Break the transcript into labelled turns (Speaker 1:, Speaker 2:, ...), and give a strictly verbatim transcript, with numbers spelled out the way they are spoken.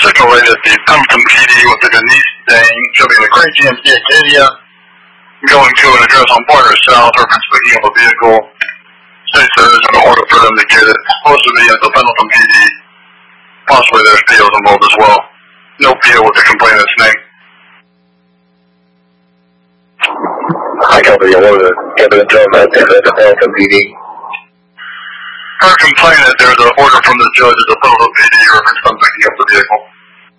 Speaker 1: signal right at the Pendleton P D with the Denise Dane, should be in the Craig G M C Acadia, going to an address on Pointer South, reference picking up a vehicle. States there is an order for them to get it. Supposed to be at the Pendleton P D. Possibly there's P Os involved as well. No P O with the complainant's name.
Speaker 2: I copy your order. Evidence on that, at the Pendleton P D.
Speaker 1: Per complainant, there's an order from the judge at the Pendleton P D reference them picking up the vehicle.